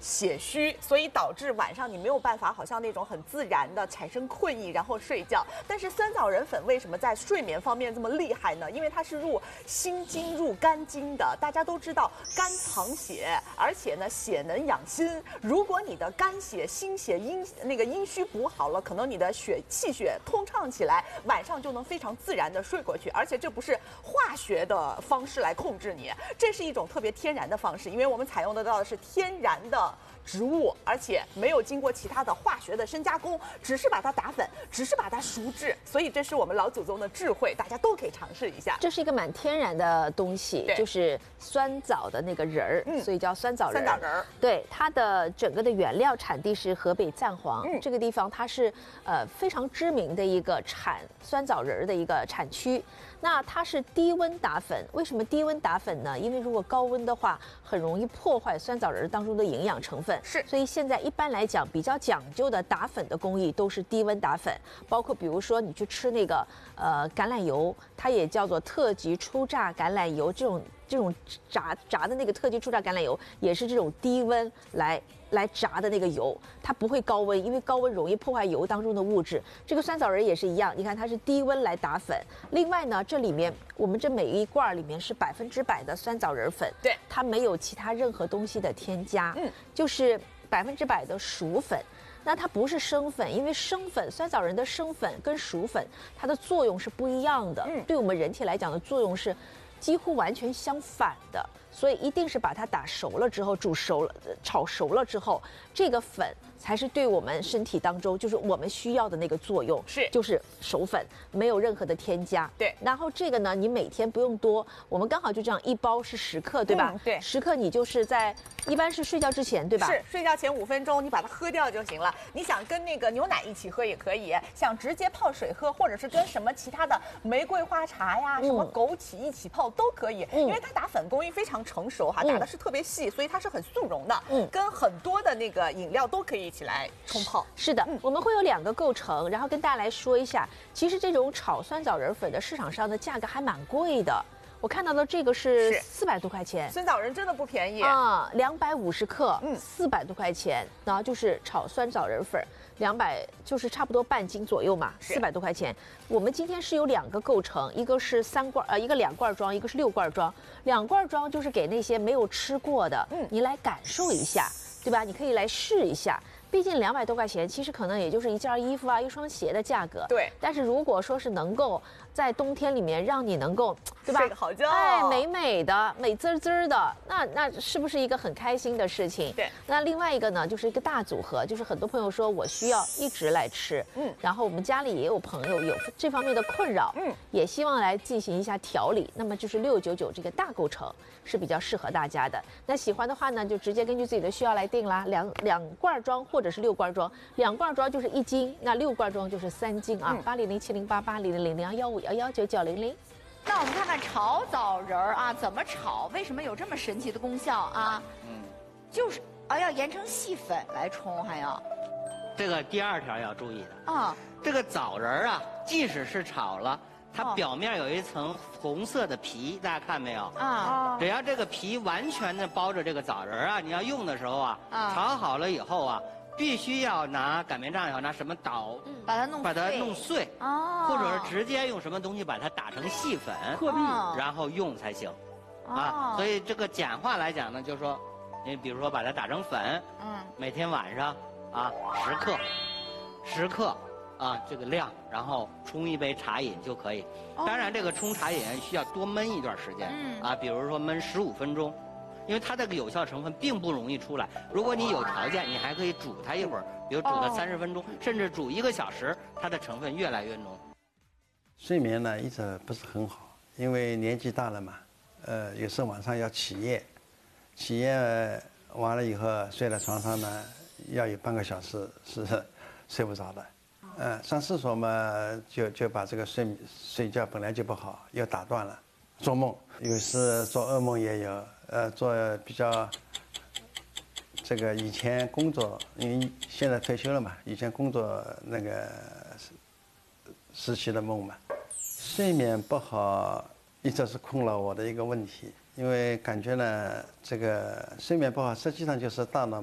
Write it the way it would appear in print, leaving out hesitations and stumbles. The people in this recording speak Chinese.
血虚，所以导致晚上你没有办法好像那种很自然的产生困意，然后睡觉。但是酸枣仁粉为什么在睡眠方面这么厉害呢？因为它是入心经、入肝经的。大家都知道肝藏血，而且呢血能养心。如果你的肝血、心血、阴虚补好了，可能你的气血通畅起来，晚上就能非常自然的睡过去。而且这不是化学的方式来控制你，这是一种特别天然的方式，因为我们采用得到的是天然的植物，而且没有经过其他的化学的深加工，只是把它打粉，只是把它熟制，所以这是我们老祖宗的智慧，大家都可以尝试一下。 这是一个蛮天然的东西，就是酸枣的那个仁儿，所以叫酸枣仁。 酸枣仁儿， 对，它的整个的原料产地是河北赞皇，这个地方它是非常知名的一个产酸枣仁儿的一个产区。那它是低温打粉，为什么低温打粉呢？因为如果高温的话，很容易破坏酸枣仁当中的营养成分。 是， 所以现在一般来讲比较讲究的打粉的工艺都是低温打粉，包括比如说你去吃那个橄榄油，它也叫做特级初榨橄榄油，这种炸的那个特级初榨橄榄油也是这种低温来炸的那个油，它不会高温，因为高温容易破坏油当中的物质。这个酸枣仁也是一样，你看它是低温来打粉。另外呢，这里面我们这每一罐里面是100%的酸枣仁粉， 对， 它没有其他任何东西的添加，就是100%的熟粉。那它不是生粉，因为生粉酸枣仁的生粉跟熟粉它的作用是不一样的，对我们人体来讲的作用是几乎完全相反的，所以一定是把它打熟了之后，煮熟了、炒熟了之后，这个粉才是对我们身体当中就是我们需要的那个作用，就是熟粉，没有任何的添加。 对， 然后这个呢，你每天不用多，我们刚好就这样一包是10克，对吧？ 对 ，10克你就是在一般是睡觉之前，对吧？ 是睡觉前5分钟，你把它喝掉就行了。你想跟那个牛奶一起喝也可以，想直接泡水喝，或者是跟什么其他的玫瑰花茶呀、什么枸杞一起泡都可以。因为它打粉工艺非常成熟哈，打的是特别细，所以它是很速溶的。跟很多的那个饮料都可以一起来冲泡。 是的，我们会有2个构成，然后跟大家来说一下。其实这种炒酸枣仁粉的市场上的价格还蛮贵的。我看到的这个是400多块钱， 酸枣仁真的不便宜啊，250克，400多块钱，然后就是炒酸枣仁粉，200就是差不多半斤左右嘛，400多块钱。我们今天是有2个构成，一个是一个2罐装，一个是6罐装。2罐装就是给那些没有吃过的，你来感受一下，对吧？你可以来试一下。毕竟200多块钱，其实可能也就是一件衣服啊、一双鞋的价格。 对。 但是如果说是能够在冬天里面让你能够，对吧？ 睡个好觉。 哎，美美的、美滋滋的，那是不是一个很开心的事情？ 对。 那另外一个呢，就是一个大组合，就是很多朋友说我需要一直来吃，然后我们家里也有朋友有这方面的困扰，也希望来进行一下调理，那么就是699这个大构成是比较适合大家的。那喜欢的话呢，就直接根据自己的需要来定啦，两罐装或者是6罐装，2罐装就是1斤，那6罐装就是3斤啊。800700880000115119900。 那我们看看炒枣仁儿啊，怎么炒？为什么有这么神奇的功效啊？就是要研成细粉来冲，还要。 这个第2条要注意的啊， 这个枣仁儿啊，即使是炒了，它表面有一层红色的皮，大家看没有？ 啊， 只要这个皮完全的包着这个枣仁儿啊，你要用的时候啊，炒好了以后啊，必须要拿擀面杖，要拿什么捣， 把它弄碎， 或者是直接用什么东西把它打成细粉，然后用才行。啊，所以这个简化来讲呢，就是说，你比如说把它打成粉，每天晚上啊10克啊这个量，然后冲一杯茶饮就可以。当然，这个冲茶饮需要多焖一段时间，啊，比如说焖15分钟。因为它这个有效成分并不容易出来。如果你有条件，你还可以煮它一会儿，比如煮它30分钟，甚至煮1个小时，它的成分越来越浓。 睡眠呢一直不是很好，因为年纪大了嘛，有时候晚上要起夜，完了以后睡在床上呢，要有半个小时是睡不着的。上厕所嘛，就把这个睡觉本来就不好，又打断了。做梦，有时做噩梦也有，做比较这个以前工作，因为现在退休了嘛，以前工作那个时期的梦嘛，睡眠不好一直是困扰我的一个问题，因为感觉呢，这个睡眠不好实际上就是大脑